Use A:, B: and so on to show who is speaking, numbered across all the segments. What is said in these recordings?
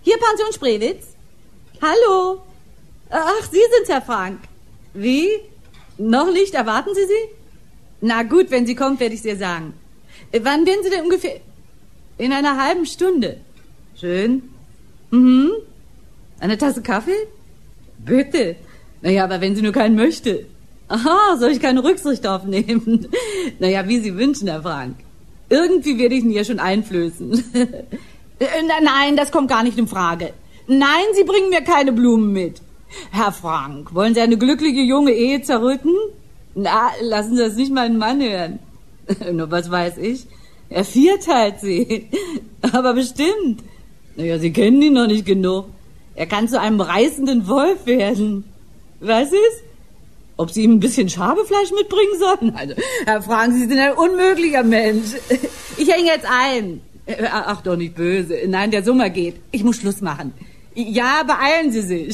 A: Hier Pension Spreewitz. Hallo. Ach, Sie sind's, Herr Frank. Wie? Noch nicht? Erwarten Sie sie? Na gut, wenn sie kommt, werde ich es ihr sagen. Wann werden Sie denn ungefähr? In einer halben Stunde. Schön. Mhm. Eine Tasse Kaffee? Bitte. Naja, aber wenn sie nur keinen möchte. Aha, soll ich keine Rücksicht drauf nehmen? Naja, wie Sie wünschen, Herr Frank. Irgendwie werde ich ihn ihr schon einflößen. Nein, das kommt gar nicht in Frage. Nein, Sie bringen mir keine Blumen mit. Herr Frank, wollen Sie eine glückliche junge Ehe zerrütten? Na, lassen Sie das nicht meinen Mann hören. Nur was weiß ich. Er vierteilt sie. Aber bestimmt. Naja, Sie kennen ihn noch nicht genug. Er kann zu einem reißenden Wolf werden. Was ist? Ob Sie ihm ein bisschen Schabefleisch mitbringen sollten? Also, Herr Frank, Sie sind ein unmöglicher Mensch. Ich hänge jetzt ein. Ach, doch nicht böse. Nein, der Sommer geht. Ich muss Schluss machen. Ja, beeilen Sie sich.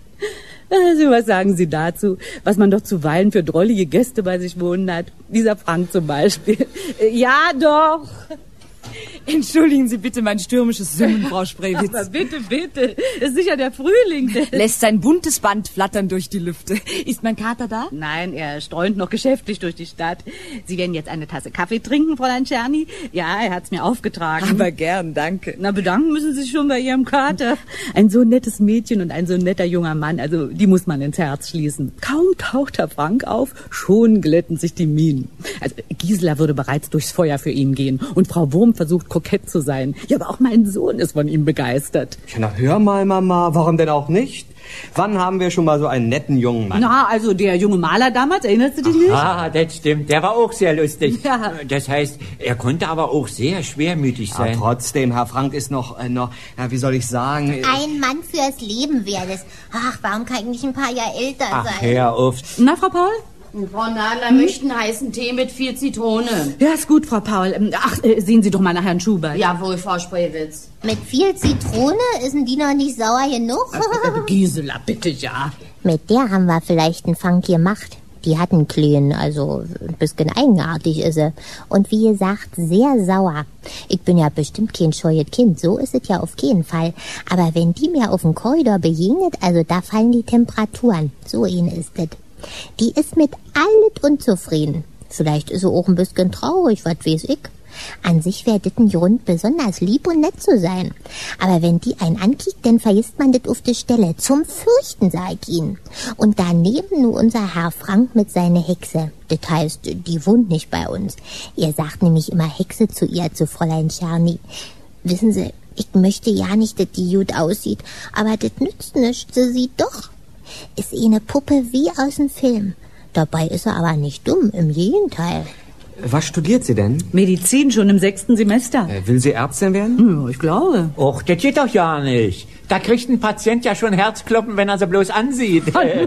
A: Also, was sagen Sie dazu? Was man doch zuweilen für drollige Gäste bei sich wohnen hat. Dieser Frank zum Beispiel. Ja, doch.
B: Entschuldigen Sie bitte mein stürmisches Summen, Frau Spreewitz.
A: Aber bitte, bitte. Es ist sicher der Frühling.
B: Lässt sein buntes Band flattern durch die Lüfte. Ist mein Kater da?
A: Nein, er streunt noch geschäftig durch die Stadt. Sie werden jetzt eine Tasse Kaffee trinken, Fräulein Czerny? Ja, er hat's mir aufgetragen.
B: Aber gern, danke.
A: Na, bedanken müssen Sie sich schon bei Ihrem Kater. Ein so nettes Mädchen und ein so netter junger Mann, also die muss man ins Herz schließen. Kaum taucht Herr Frank auf, schon glätten sich die Mienen. Also Gisela würde bereits durchs Feuer für ihn gehen und Frau Wurm versucht kokett zu sein. Ja, aber auch mein Sohn ist von ihm begeistert.
C: Ja, na hör mal, Mama, warum denn auch nicht? Wann haben wir schon mal so einen netten jungen Mann?
A: Na, also der junge Maler damals, erinnerst du dich nicht?
D: Ah, das stimmt, der war auch sehr lustig.
A: Ja.
D: Das heißt, er konnte aber auch sehr schwermütig sein.
C: Ja, trotzdem, Herr Frank ist noch, ja, wie soll ich sagen?
E: Ein Mann fürs Leben wäre das. Ach, warum kann ich nicht ein paar Jahre älter
D: Ach,
E: sein?
D: hör auf.
A: Na, Frau Paul?
F: Frau Nadler möchten heißen Tee mit viel Zitrone.
A: Ja, ist gut, Frau Paul. Ach, sehen Sie doch mal nach Herrn Schubert.
F: Jawohl, Frau Spreewitz.
E: Mit viel Zitrone? Ist denn die noch nicht sauer genug?
A: Gisela, bitte, ja.
E: Mit der haben wir vielleicht einen Fang gemacht. Die hat einen Kleen, also ein bisschen eigenartig ist sie. Und wie gesagt, sehr sauer. Ich bin ja bestimmt kein scheues Kind, so ist es ja auf keinen Fall. Aber wenn die mir auf dem Korridor begegnet, also da fallen die Temperaturen. So eine ist es. Die ist mit alles unzufrieden. Vielleicht ist sie auch ein bisschen traurig, was weiß ich. An sich wäre das ein Grund, besonders lieb und nett zu sein. Aber wenn die einen ankickt, dann vergisst man das auf der Stelle. Zum Fürchten, sag ich Ihnen. Und daneben nur unser Herr Frank mit seiner Hexe. Das heißt, die wohnt nicht bei uns. Ihr sagt nämlich immer Hexe zu ihr, zu Fräulein Czerny. Wissen Sie, ich möchte ja nicht, dass die gut aussieht, aber das nützt nichts, sie sieht doch. Ist eine Puppe wie aus dem Film. Dabei ist er aber nicht dumm, im Gegenteil.
C: Was studiert sie denn?
A: Medizin schon im 6. Semester.
C: Will sie Ärztin werden?
A: Ja, ich glaube.
D: Och, das geht doch ja nicht. Da kriegt ein Patient ja schon Herzkloppen, wenn er sie bloß ansieht.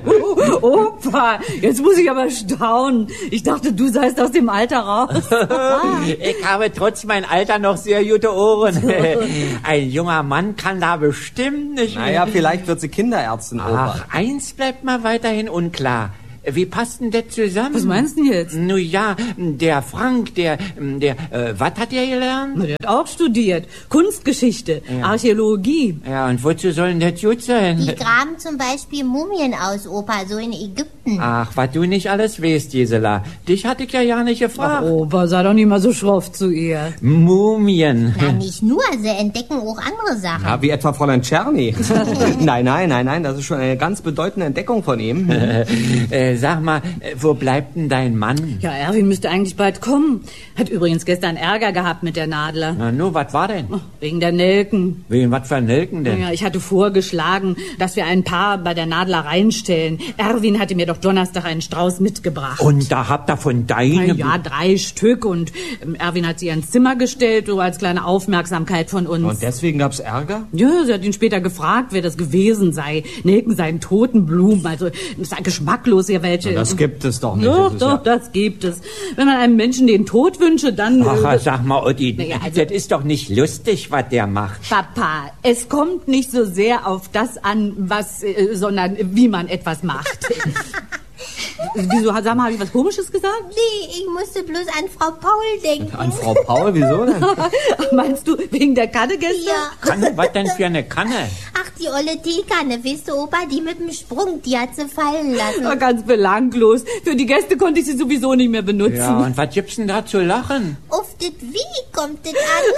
A: Opa, jetzt muss ich aber staunen. Ich dachte, du seist aus dem Alter raus.
D: Ich habe trotz mein Alter noch sehr gute Ohren. Ein junger Mann kann da bestimmt nicht mehr.
C: Naja, vielleicht wird sie Kinderärztin, Opa.
D: Ach, eins bleibt mal weiterhin unklar. Wie passt denn das zusammen?
A: Was meinst du jetzt?
D: Nu ja, der Frank, was hat der gelernt?
A: Der hat auch studiert. Kunstgeschichte,
D: Ja.
A: Archäologie.
D: Ja, und wozu soll denn das gut sein?
E: Die graben zum Beispiel Mumien aus, Opa, so in Ägypten.
D: Ach, was du nicht alles weißt, Gisela. Dich hatte ich ja nicht gefragt.
A: Ach, Opa, sei doch nicht mal so schroff zu ihr.
D: Mumien.
E: Na, nicht nur, sie entdecken auch andere Sachen.
C: Ja, wie etwa Fräulein Czerny. Nein, das ist schon eine ganz bedeutende Entdeckung von ihm.
D: Sag mal, wo bleibt denn dein Mann?
A: Ja, Erwin müsste eigentlich bald kommen. Hat übrigens gestern Ärger gehabt mit der Nadler.
D: Na nu, was war denn?
A: Wegen der Nelken.
D: Wegen was für Nelken denn?
A: Ja, ich hatte vorgeschlagen, dass wir ein Paar bei der Nadler reinstellen. Erwin hatte mir doch Donnerstag einen Strauß mitgebracht.
D: Und da habt ihr von deinem...
A: Ja, 3 Stück. Und Erwin hat sie ins Zimmer gestellt, so als kleine Aufmerksamkeit von uns.
C: Und deswegen gab's Ärger?
A: Ja, sie hat ihn später gefragt, wer das gewesen sei. Nelken seien Totenblumen, also es sei geschmacklos, ja welche.
C: Das gibt es doch nicht.
A: Doch, das gibt es. Wenn man einem Menschen den Tod wünsche, dann...
D: Ach, sag mal, Otti,
A: Naja, also-
D: das ist doch nicht lustig, was der macht.
A: Papa, es kommt nicht so sehr auf das an, was, sondern wie man etwas macht. Wieso, sag mal, habe ich was Komisches gesagt?
E: Nee, ich musste bloß an Frau Paul denken.
C: An Frau Paul, wieso denn?
A: Meinst du, wegen der Kanne gestern?
E: Ja.
D: Kanne? Was denn für eine Kanne?
E: Ach, die olle Teekanne, weißt du, Opa, die mit dem Sprung, die hat sie fallen lassen.
A: War ganz belanglos. Für die Gäste konnte ich sie sowieso nicht mehr benutzen.
D: Ja, und was gibt's denn da zu lachen?
E: Auf das Wie kommt das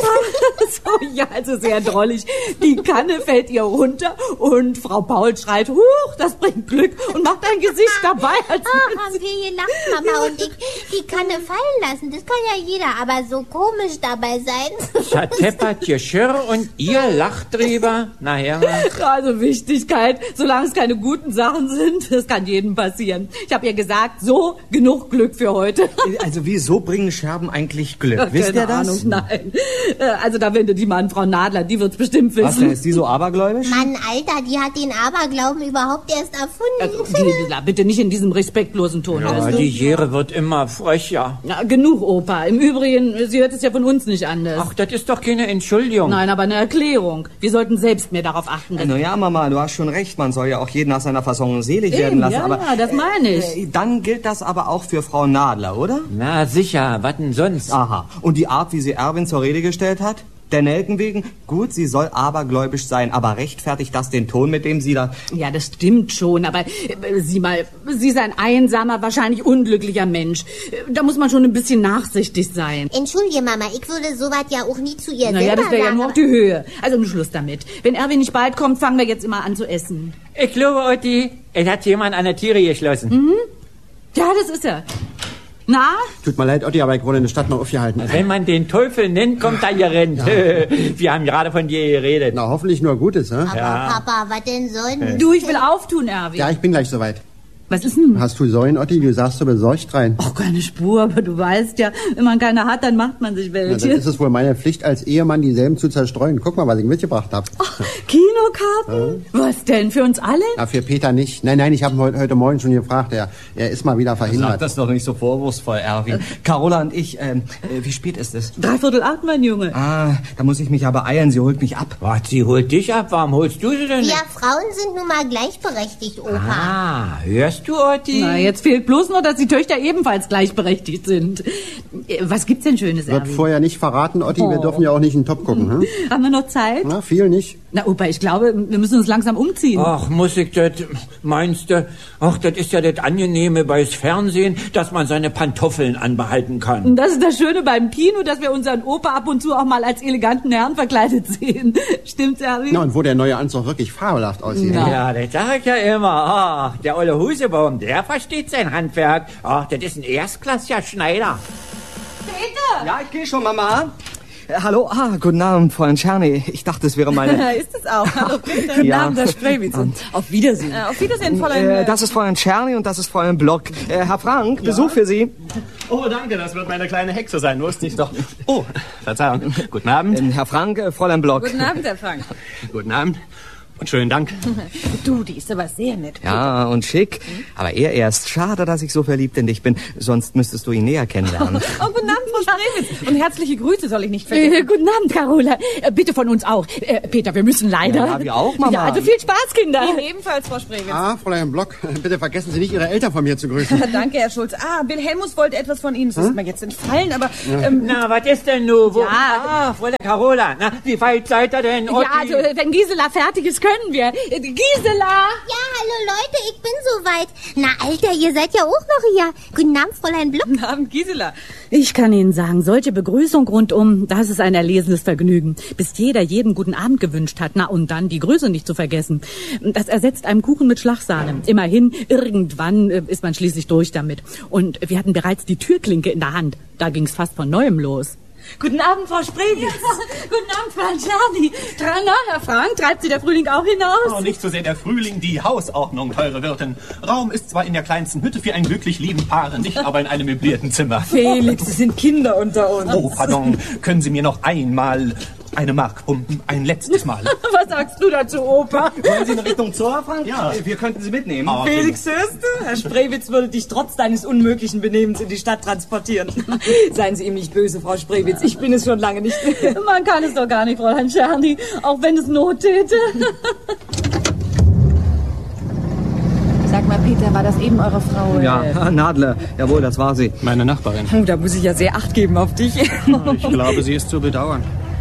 E: an?
A: So, ja, also sehr drollig. Die Kanne fällt ihr runter und Frau Paul schreit, huch, das bringt Glück und macht ein Gesicht dabei. Als
E: Haben wir gelacht, Mama und ich. Die Kanne fallen lassen, das kann ja jeder, aber so komisch dabei sein.
D: Zerteppert Geschirr und ihr lacht drüber? Nachher mal.
A: also Wichtigkeit, solange es keine guten Sachen sind, das kann jedem passieren. Ich habe ihr gesagt, so, genug Glück für heute.
C: Also wieso bringen Scherben eigentlich Glück? Wisst ihr
A: Keine
C: das?
A: Ahnung, nein. Also da wendet die mal an Frau Nadler, die wird's bestimmt
C: Was denn,
A: wissen.
C: ist die so abergläubisch?
E: Mann, Alter, die hat den Aberglauben überhaupt erst erfunden.
A: Gisela, bitte nicht in diesem respektlosen Ton.
D: Ja,
A: weißt du?
D: die Jere wird immer frecher.
A: Na, genug, Opa. Im Übrigen, sie hört es ja von uns nicht anders.
D: Ach, das ist doch keine Entschuldigung.
A: Nein, aber eine Erklärung. Wir sollten selbst mehr darauf achten. dass-
C: Naja, Mama, du hast schon recht. Man soll ja auch jeden nach seiner Fassung selig werden lassen.
A: ja,
C: aber
A: ja, das meine ich.
C: Dann gilt das aber auch für Frau Nadler, oder?
D: Na sicher, was denn sonst?
C: Aha. Und die Art, wie sie Erwin zur Rede gestellt hat? Der Nelken wegen? Gut, sie soll abergläubisch sein, aber rechtfertigt das den Ton, mit dem sie da...
A: Ja, das stimmt schon, aber sieh mal, sie ist ein einsamer, wahrscheinlich unglücklicher Mensch. Da muss man schon ein bisschen nachsichtig sein.
E: Entschuldige, Mama, ich würde sowas ja auch nie zu ihr
A: Naja,
E: selber
A: das wäre ja
E: sagen.
A: nur auf die Höhe. Also nun Schluss damit. Wenn Erwin nicht bald kommt, fangen wir jetzt immer an zu essen.
D: Ich glaube, Otti, es hat jemand an der Tiere geschlossen.
A: Ja, das ist er. Na?
G: Tut mir leid, Otti, aber ich wurde in der Stadt noch aufgehalten.
D: Wenn man den Teufel nennt, kommt er gerannt. Wir haben gerade von dir geredet.
G: Na, hoffentlich nur Gutes, hä?
E: Aber Papa, was denn soll
A: Du, ich will auftun, Erwin.
G: Ja, ich bin gleich soweit.
A: Was ist denn?
G: Hast du Säulen, Otti? Du sahst so besorgt rein.
A: Ach, keine Spur, aber du weißt ja, wenn man keine hat, dann macht man sich
G: Na, dann
A: welche.
G: ist es wohl meine Pflicht als Ehemann, dieselben zu zerstreuen. Guck mal, was ich mitgebracht habe.
A: Kinokarten? Was denn, für uns alle?
G: Na, für Peter nicht. Nein, ich habe ihn heute Morgen schon gefragt. Er ist mal wieder
C: Sag
G: verhindert.
C: das doch nicht so vorwurfsvoll, Erwin. Carola und ich, wie spät ist es?
A: 7:45, mein Junge.
C: Ah, da muss ich mich aber eilen, sie holt mich ab.
D: Was, sie holt dich ab? Warum holst du sie denn
E: Wir
D: nicht?
E: Frauen sind nun mal gleichberechtigt, Opa.
D: Ah, hörst du, Otti?
A: Na, jetzt fehlt bloß noch, dass die Töchter ebenfalls gleichberechtigt sind. Was gibt's denn Schönes,
G: Wird
A: Erwin?
G: vorher nicht verraten, Otti. Wir dürfen ja auch nicht in den Top gucken. Hm?
A: Haben wir noch Zeit?
G: Na, viel nicht.
A: Na, Opa, ich glaube, wir müssen uns langsam umziehen.
D: Ach, muss ich das, meinst du? Ach, das ist ja das Angenehme beis Fernsehen, dass man seine Pantoffeln anbehalten kann.
A: Und das ist das Schöne beim Kino, dass wir unseren Opa ab und zu auch mal als eleganten Herrn verkleidet sehen. Stimmt's, Erwin?
G: Na, und wo der neue Anzug wirklich fabelhaft aussieht.
A: Ja.
D: Ja, das sag ich ja immer. Ach, der olle Husebaum, der versteht sein Handwerk. Ach, das ist ein erstklassiger Schneider.
C: Ja, ich gehe schon, Mama. Hallo, guten Abend, Fräulein Czerny. Ich dachte, es wäre meine...
B: Ist es auch. Hallo, Peter.
C: Guten
B: Abend, Herr Spreewitz. Auf Wiedersehen. Auf Wiedersehen, Fräulein.
C: das ist Fräulein Czerny und das ist Fräulein Block. Herr Frank, Besuch für Sie.
H: Oh, danke, das wird meine kleine Hexe sein, wusste ich doch. Oh, Verzeihung. Guten Abend.
C: Herr Frank, Fräulein Block.
B: Guten Abend, Herr Frank.
H: Guten Abend. Und schönen Dank.
B: Du, die ist aber sehr nett.
C: Ja, und schick. Aber er erst. Schade, dass ich so verliebt in dich bin. Sonst müsstest du ihn näher kennenlernen.
B: Oh, guten Abend, Frau Spreewitz. Und herzliche Grüße soll ich nicht vergessen.
A: Guten Abend, Carola. Bitte von uns auch. Peter, wir müssen leider.
C: Ja, wir auch, Mama.
A: Ja, also viel Spaß, Kinder.
B: Ihnen ebenfalls, Frau Spreewitz.
G: Fräulein Block, bitte vergessen Sie nicht, Ihre Eltern von mir zu grüßen.
B: Danke, Herr Schulz. Wilhelmus wollte etwas von Ihnen. Das ist mir jetzt entfallen, aber...
D: Na, was ist denn nun? Wo?
A: Ja.
D: Ah, Fräulein Carola. Na, wie weit seid ihr denn, Otti?
A: Ja, also wenn Gisela fertig ist, können wir. Gisela!
E: Ja, hallo Leute, ich bin soweit. Na, Alter, ihr seid ja auch noch hier. Guten Abend, Fräulein Block.
B: Guten Abend, Gisela.
A: Ich kann Ihnen sagen, solche Begrüßung rundum, das ist ein erlesenes Vergnügen. Bis jeder jeden guten Abend gewünscht hat. Na, und dann die Grüße nicht zu vergessen. Das ersetzt einem Kuchen mit Schlagsahne. Immerhin, irgendwann ist man schließlich durch damit. Und wir hatten bereits die Türklinke in der Hand. Da ging's fast von Neuem los. Guten Abend, Frau Spreewitz. Guten Abend, Frau Czerny. Na, Herr Frank, treibt Sie der Frühling auch hinaus?
H: Oh, nicht so sehr der Frühling, die Hausordnung, teure Wirtin. Raum ist zwar in der kleinsten Hütte für ein glücklich lieben Paar, nicht aber in einem möblierten Zimmer.
B: Felix, es sind Kinder unter uns.
H: Oh, pardon, können Sie mir noch einmal eine Mark pumpen? Ein letztes Mal.
A: Was sagst du dazu, Opa?
C: Wollen Sie in Richtung Zoo, Frank?
H: Ja.
C: Wir könnten Sie mitnehmen.
H: Oh,
B: Felix, hörst du? Herr Spreewitz würde dich trotz deines unmöglichen Benehmens in die Stadt transportieren. Seien Sie ihm nicht böse, Frau Spreewitz. Ich bin es schon lange nicht mehr.
A: Man kann es doch gar nicht, Fräulein Czerny, auch wenn es Not täte.
B: Sag Sag mal, Peter, war das eben eure Frau?
C: Ja, Nadler. Jawohl, das war sie.
H: Meine Nachbarin.
B: Oh, da muss ich ja sehr Acht geben auf dich.
H: Ich glaube, sie ist zu bedauern.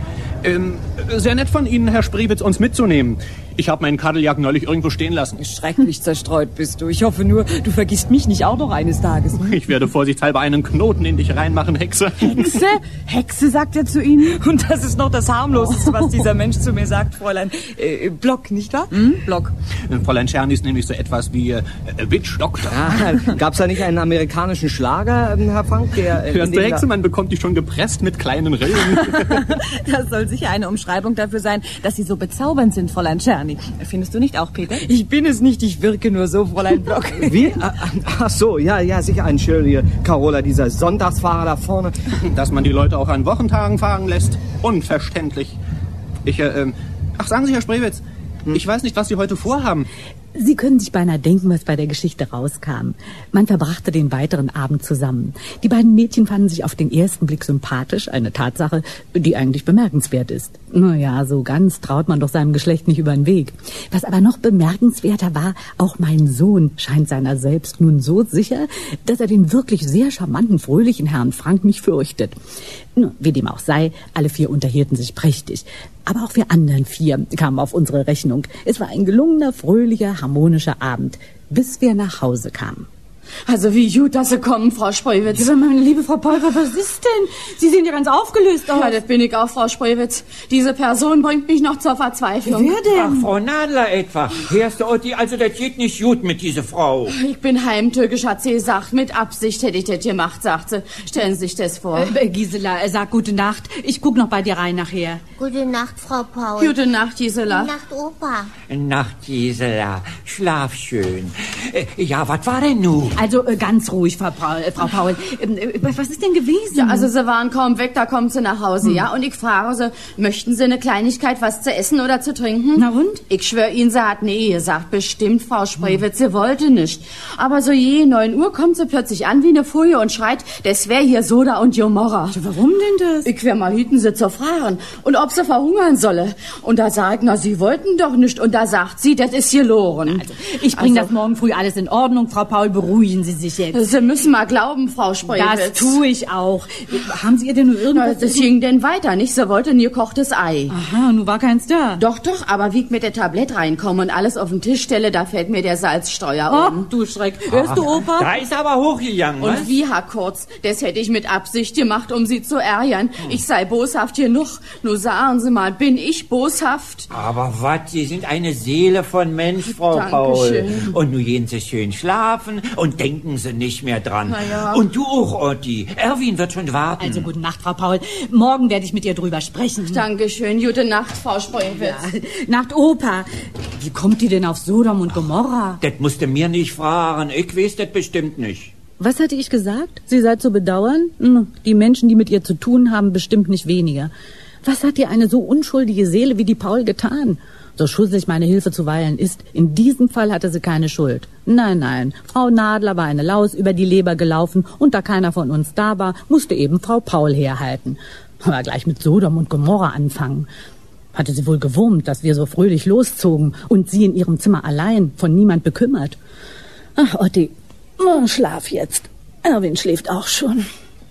H: Sehr nett von Ihnen, Herr Spreewitz, uns mitzunehmen. Ich habe meinen Kadeljak neulich irgendwo stehen lassen.
B: Schrecklich zerstreut bist du. Ich hoffe nur, du vergisst mich nicht auch noch eines Tages.
H: Ich werde vorsichtshalber einen Knoten in dich reinmachen, Hexe.
B: Hexe? Hexe, sagt er zu Ihnen. Und das ist noch das harmloseste, was dieser Mensch zu mir sagt, Fräulein. Block, nicht wahr? Block.
H: Fräulein Czerny ist nämlich so etwas wie Witch Doctor.
C: Gab's da nicht einen amerikanischen Schlager, Herr Frank?
H: Hören Sie, Hexe, man bekommt die schon gepresst mit kleinen Rillen.
B: Das soll sicher eine Umschreibung dafür sein, dass Sie so bezaubernd sind, Fräulein Czerny. Findest du nicht auch, Peter? Ich bin es nicht, ich wirke nur so, Fräulein Block.
C: Wie? Ach so, ja, sicher ein schön hier. Carola, dieser Sonntagsfahrer da vorne.
H: Dass man die Leute auch an Wochentagen fahren lässt. Unverständlich. Sagen Sie, Herr Spreewitz, ich weiß nicht, was Sie heute vorhaben.
A: Sie können sich beinahe denken, was bei der Geschichte rauskam. Man verbrachte den weiteren Abend zusammen. Die beiden Mädchen fanden sich auf den ersten Blick sympathisch, eine Tatsache, die eigentlich bemerkenswert ist. Naja, so ganz traut man doch seinem Geschlecht nicht über den Weg. Was aber noch bemerkenswerter war, auch mein Sohn scheint seiner selbst nun so sicher, dass er den wirklich sehr charmanten, fröhlichen Herrn Frank nicht fürchtet. Wie dem auch sei, alle vier unterhielten sich prächtig. Aber auch wir anderen vier kamen auf unsere Rechnung. Es war ein gelungener, fröhlicher, harmonischer Abend, bis wir nach Hause kamen.
F: Also wie gut, dass Sie kommen, Frau Spreewitz.
A: Ja, meine liebe Frau Polver, was ist denn? Sie sehen ja ganz aufgelöst aus.
F: Ja, das bin ich auch, Frau Spreewitz. Diese Person bringt mich noch zur Verzweiflung.
A: Wer denn?
D: Ach, Frau Nadler etwa. Hörst du, Otti, also das geht nicht gut mit dieser Frau.
F: Ich bin heimtückisch, hat sie gesagt. Mit Absicht hätte ich das gemacht, sagt sie. Stellen Sie sich das vor.
A: Gisela, sag gute Nacht. Ich guck noch bei dir rein nachher.
E: Gute Nacht, Frau Paul.
F: Gute Nacht, Gisela.
E: Gute Nacht, Opa.
D: Nacht, Gisela. Schlaf schön. Ja, was war denn nun?
A: Also ganz ruhig, Frau Paul. Was ist denn gewesen?
F: Ja, also sie waren kaum weg, da kommt sie nach Hause, ja? Und ich frage sie, möchten Sie eine Kleinigkeit, was zu essen oder zu trinken?
A: Na und?
F: Ich schwör Ihnen, sie hat nee gesagt. Bestimmt, Frau Spreewitz, sie wollte nicht. Aber so je 9 Uhr kommt sie plötzlich an wie eine Furie und schreit, das wär hier Soda und Gomorra.
A: Warum denn das?
F: Ich wär mal hüten, sie zu fragen. Und ob sie verhungern solle. Und da sag ich, na, sie wollten doch nicht. Und da sagt sie, das ist gelogen.
A: Also, ich bring das morgen früh alles in Ordnung, Frau Paul, beruhigen Sie sich jetzt.
F: Sie müssen mal glauben, Frau Spreewitz.
A: Das tue ich auch. Haben Sie ihr denn nur irgendwas...
F: Das ging denn weiter, nicht? Sie wollte ein gekochtes Ei.
A: Aha, nun war keins da.
F: Doch, aber wie ich mit der Tablett reinkomme und alles auf den Tisch stelle, da fällt mir der Salzsteuer um.
A: Du Schreck. Hörst du, Opa?
D: Da ist aber hochgegangen,
F: Und
D: was?
F: wie, Herr Kurz, das hätte ich mit Absicht gemacht, um Sie zu ärgern. Ich sei boshaft genug. Nur sagen Sie mal, bin ich boshaft?
D: Aber was, Sie sind eine Seele von Mensch, Frau
F: Dankeschön.
D: Paul. Und nun gehen Sie schön schlafen und denken Sie nicht mehr dran.
F: Na ja.
D: Und du auch, Otti. Erwin wird schon warten.
A: Also gute Nacht, Frau Paul. Morgen werde ich mit ihr drüber sprechen.
F: Dankeschön. Gute Nacht, Frau Spreewitz.
A: Ja, Nacht, Opa. Wie kommt die denn auf Sodom und Gomorra?
D: Das musst du mir nicht fragen. Ich weiß das bestimmt nicht.
A: Was hatte ich gesagt? Sie sei zu bedauern? Die Menschen, die mit ihr zu tun haben, bestimmt nicht weniger. Was hat ihr eine so unschuldige Seele wie die Paul getan? So schusselig meine Hilfe zuweilen ist, in diesem Fall hatte sie keine Schuld. Nein, Frau Nadler war eine Laus über die Leber gelaufen und da keiner von uns da war, musste eben Frau Paul herhalten. Aber gleich mit Sodom und Gomorra anfangen. Hatte sie wohl gewurmt, dass wir so fröhlich loszogen und sie in ihrem Zimmer allein, von niemand bekümmert. Ach, Otti, schlaf jetzt. Erwin schläft auch schon.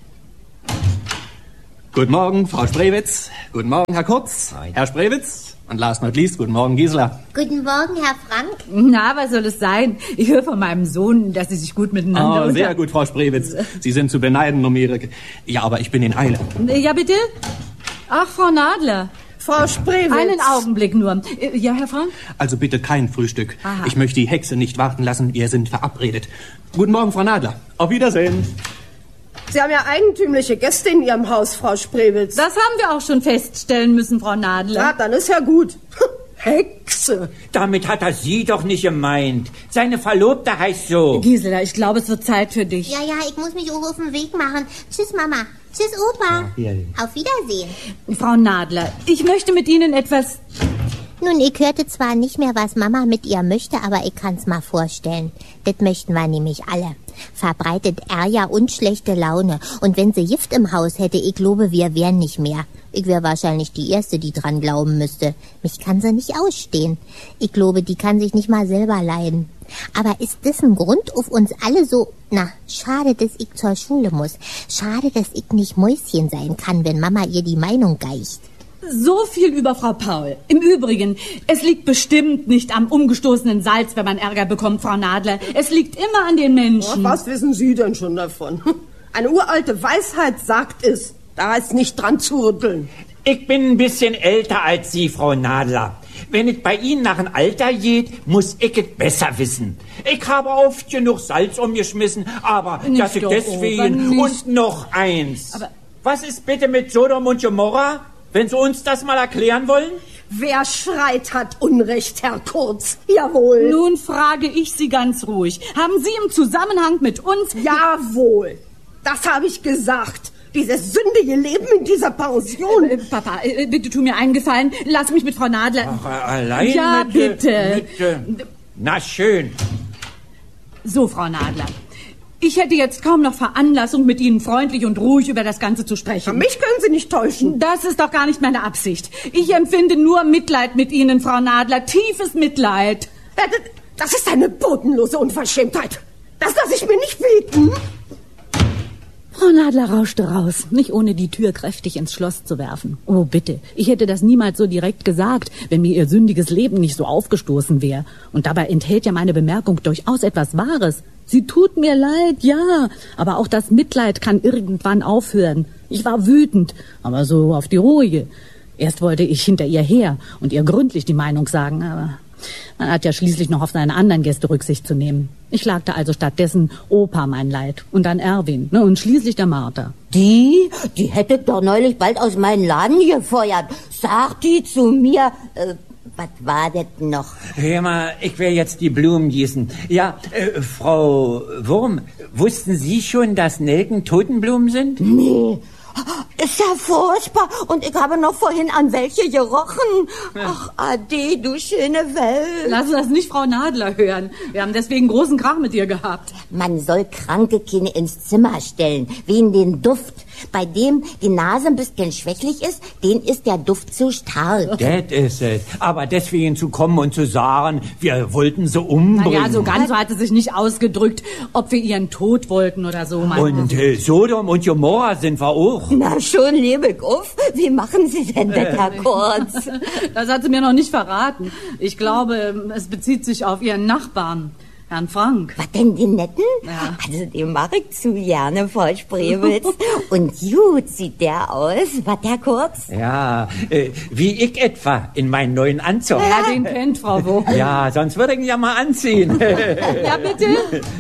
H: Guten Morgen, Frau Spreewitz. Guten Morgen, Herr Kurz. Herr Spreewitz. Und last not least, guten Morgen, Gisela.
E: Guten Morgen, Herr Frank.
A: Na, was soll es sein? Ich höre von meinem Sohn, dass sie sich gut miteinander
H: Sehr gut, Frau Spreewitz. Sie sind zu beneiden um Ihre... Ja, aber ich bin in Eile.
A: Ja, bitte? Ach, Frau Nadler.
B: Frau Spreewitz.
A: Einen Augenblick nur. Ja, Herr Frank?
H: Also bitte kein Frühstück.
A: Aha.
H: Ich möchte die Hexe nicht warten lassen. Wir sind verabredet. Guten Morgen, Frau Nadler. Auf Wiedersehen.
I: Sie haben ja eigentümliche Gäste in Ihrem Haus, Frau Spreewitz.
A: Das haben wir auch schon feststellen müssen, Frau Nadler.
I: Ja, dann ist ja gut. Hexe.
D: Damit hat er sie doch nicht gemeint. Seine Verlobte heißt so.
A: Gisela, ich glaube, es wird Zeit für dich.
E: Ja, ich muss mich auch auf den Weg machen. Tschüss, Mama. Tschüss, Opa. Auf Wiedersehen.
A: Frau Nadler, ich möchte mit Ihnen etwas...
E: Nun, ich hörte zwar nicht mehr, was Mama mit ihr möchte, aber ich kann's mal vorstellen. Das möchten wir nämlich alle. Verbreitet Ärger und schlechte Laune. Und wenn sie Gift im Haus hätte, ich glaube, wir wären nicht mehr. Ich wäre wahrscheinlich die Erste, die dran glauben müsste. Mich kann sie nicht ausstehen. Ich glaube, die kann sich nicht mal selber leiden. Aber ist das ein Grund auf uns alle so... Na, schade, dass ich zur Schule muss. Schade, dass ich nicht Mäuschen sein kann, wenn Mama ihr die Meinung geicht.
A: So viel über Frau Paul. Im Übrigen, es liegt bestimmt nicht am umgestoßenen Salz, wenn man Ärger bekommt, Frau Nadler. Es liegt immer an den Menschen.
I: Oh, was wissen Sie denn schon davon? Eine uralte Weisheit sagt es. Da ist nicht dran zu rütteln.
D: Ich bin ein bisschen älter als Sie, Frau Nadler. Wenn es bei Ihnen nach dem Alter geht, muss ich es besser wissen. Ich habe oft genug Salz umgeschmissen, aber
A: Nicht
D: dass ich
A: doch,
D: deswegen...
A: nicht.
D: Und noch eins.
A: Aber-
D: Was ist bitte mit Sodom und Gomorra? Wenn Sie uns das mal erklären wollen?
I: Wer schreit, hat Unrecht, Herr Kurz. Jawohl.
A: Nun frage ich Sie ganz ruhig. Haben Sie im Zusammenhang mit uns...
I: Jawohl. Das habe ich gesagt. Dieses sündige Leben in dieser Pension.
A: Papa, bitte tu mir einen Gefallen. Lass mich mit Frau Nadler...
D: Ach, allein
A: Ja,
D: mit,
A: bitte.
D: Na schön.
A: So, Frau Nadler. Ich hätte jetzt kaum noch Veranlassung, mit Ihnen freundlich und ruhig über das Ganze zu sprechen.
I: Mich können Sie nicht täuschen.
A: Das ist doch gar nicht meine Absicht. Ich empfinde nur Mitleid mit Ihnen, Frau Nadler. Tiefes Mitleid.
I: Das ist eine bodenlose Unverschämtheit. Das lasse ich mir nicht bieten.
A: Frau Nadler rauschte raus, nicht ohne die Tür kräftig ins Schloss zu werfen. Oh, bitte, ich hätte das niemals so direkt gesagt, wenn mir ihr sündiges Leben nicht so aufgestoßen wäre. Und dabei enthält ja meine Bemerkung durchaus etwas Wahres. Sie tut mir leid, ja, aber auch das Mitleid kann irgendwann aufhören. Ich war wütend, aber so auf die ruhige. Erst wollte ich hinter ihr her und ihr gründlich die Meinung sagen, aber man hat ja schließlich noch auf seine anderen Gäste Rücksicht zu nehmen. Ich klagte also stattdessen Opa mein Leid und dann Erwin, und schließlich der Martha.
J: Die hätte doch neulich bald aus meinem Laden gefeuert. Sagt die zu mir, was war das noch?
D: Hör mal, ich will jetzt die Blumen gießen. Ja, Frau Wurm, wussten Sie schon, dass Nelken Totenblumen sind?
J: Nee. Ist ja furchtbar. Und ich habe noch vorhin an welche gerochen. Ach, Ade, du schöne Welt.
A: Lass das nicht Frau Nadler hören. Wir haben deswegen großen Krach mit ihr gehabt.
J: Man soll kranke Kinder ins Zimmer stellen, wegen den Duft. Bei dem die Nase ein bisschen schwächlich ist, den ist der Duft zu stark.
D: Das ist es. Aber deswegen zu kommen und zu sagen, wir wollten sie umbringen.
A: Naja, so ganz so hat sie sich nicht ausgedrückt, ob wir ihren Tod wollten oder so.
D: Und Sodom und Gomorra sind wir auch.
J: Na schon, lebe ich auf. Wie machen Sie denn das, Herr Kurz?
A: Das hat sie mir noch nicht verraten. Ich glaube, es bezieht sich auf ihren Nachbarn, Herrn Frank.
J: Was denn, den Netten?
A: Ja.
J: Also den mag ich zu gerne, Frau Spreewitz. Und gut sieht der aus, was, Herr Kurz?
D: Ja, wie ich etwa in meinen neuen Anzug.
A: Ja, den kennt Frau Wurm.
D: Ja, sonst würde ich ihn ja mal anziehen.
A: Ja, bitte?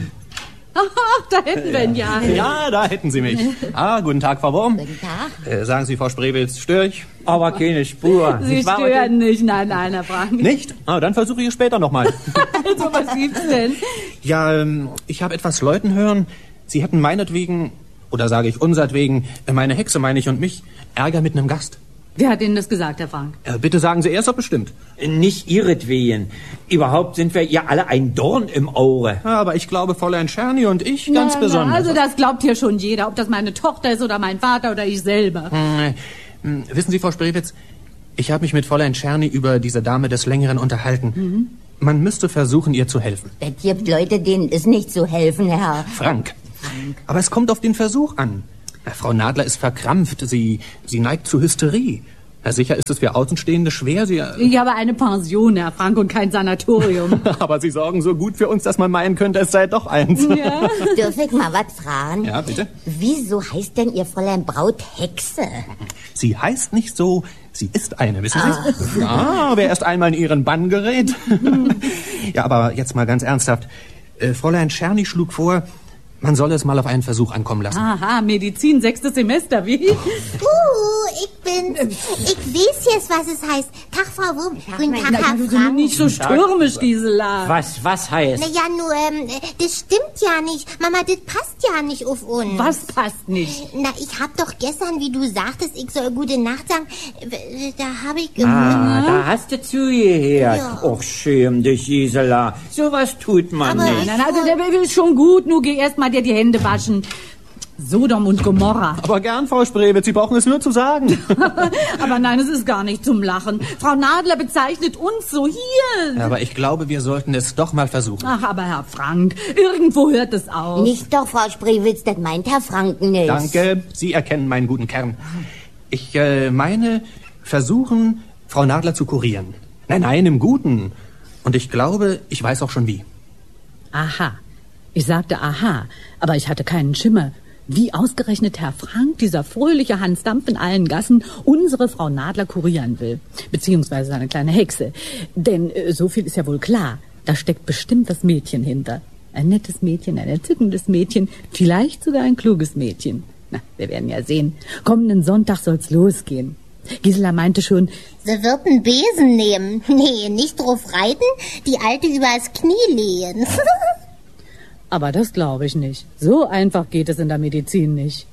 A: Ach, da hätten wir ihn ja.
H: Ja, da hätten Sie mich. Guten Tag, Frau Wurm.
J: Guten Tag.
H: Sagen Sie, Frau Spreewitz, störe ich?
D: Aber keine Spur.
A: Sie
D: Nicht wahr,
A: stören nicht. Nein, Herr Frank.
H: Nicht? Dann versuche ich es später nochmal.
A: Also, was gibt's denn?
H: Ja, ich habe etwas Leuten hören, sie hätten meinetwegen, oder sage ich unsertwegen, meine Hexe meine ich und mich, Ärger mit einem Gast.
A: Wer hat Ihnen das gesagt, Herr Frank?
H: Bitte sagen Sie erst, ob bestimmt.
D: Nicht ihretwegen. Überhaupt sind wir ihr alle ein Dorn im Auge.
H: Ja, aber ich glaube, Fräulein Czerny und ich ganz besonders.
A: Also das glaubt hier schon jeder, ob das meine Tochter ist oder mein Vater oder ich selber.
H: Wissen Sie, Frau Spreewitz, ich habe mich mit Fräulein Czerny über diese Dame des Längeren unterhalten. Man müsste versuchen, ihr zu helfen.
J: Es gibt Leute, denen ist nicht zu helfen, Herr.
H: Frank. Aber es kommt auf den Versuch an. Frau Nadler ist verkrampft, sie neigt zu Hysterie. Sicher ist es für Außenstehende schwer,
A: Ich habe eine Pension, Herr Frank, und kein Sanatorium.
H: Aber Sie sorgen so gut für uns, dass man meinen könnte, es sei doch eins.
A: Ja.
J: Dürf ich mal was fragen?
H: Ja, bitte.
J: Wieso heißt denn Ihr Fräulein Braut Hexe?
H: Sie heißt nicht so, sie ist eine, wissen Sie? Ja, wer erst einmal in ihren Bann gerät. Ja, aber jetzt mal ganz ernsthaft. Fräulein Czerny schlug vor, man solle es mal auf einen Versuch ankommen lassen.
A: Aha, Medizin, 6. Semester, wie?
E: Ich weiß jetzt, was es heißt. Tag, Frau Wurm. Guten Tag, Herr
A: Du
E: Frank.
A: nicht so stürmisch, Gisela.
D: Was heißt?
E: Naja, nur, das stimmt ja nicht. Mama, das passt ja nicht auf uns.
A: Was passt nicht?
E: Na, ich hab doch gestern, wie du sagtest, ich soll gute Nacht sagen, da habe ich...
D: Da hast du zugehört.
E: Ja.
D: Och, schäm dich, Gisela. Sowas tut man
E: Aber
D: nicht.
A: Nein, also der ist schon gut, nur geh erst mal dir die Hände waschen. Sodom und Gomorra.
H: Aber gern, Frau Spreewitz, Sie brauchen es nur zu sagen.
A: Aber nein, es ist gar nicht zum Lachen. Frau Nadler bezeichnet uns so hier.
H: Aber ich glaube, wir sollten es doch mal versuchen.
A: Ach, aber Herr Frank, irgendwo hört es auf.
J: Nicht doch, Frau Spreewitz, das meint Herr Franken nicht.
H: Danke, Sie erkennen meinen guten Kern. Ich meine, versuchen, Frau Nadler zu kurieren. Nein, im Guten. Und ich glaube, ich weiß auch schon wie.
A: Aha. Ich sagte aha, aber ich hatte keinen Schimmer, wie ausgerechnet Herr Frank, dieser fröhliche Hans Dampf in allen Gassen, unsere Frau Nadler kurieren will. Beziehungsweise seine kleine Hexe. Denn so viel ist ja wohl klar, da steckt bestimmt das Mädchen hinter. Ein nettes Mädchen, ein entzückendes Mädchen, vielleicht sogar ein kluges Mädchen. Na, wir werden ja sehen. Kommenden Sonntag soll's losgehen. Gisela meinte schon,
E: Sie wird einen Besen nehmen. Nee, nicht drauf reiten, die Alte übers Knie lehen.
A: aber das glaube ich nicht. So einfach geht es in der Medizin nicht.